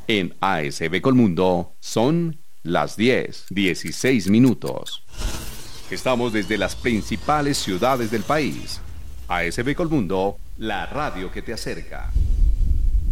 En ASB Colmundo son las 10:16. Estamos desde las principales ciudades del país. ASB Colmundo, la radio que te acerca.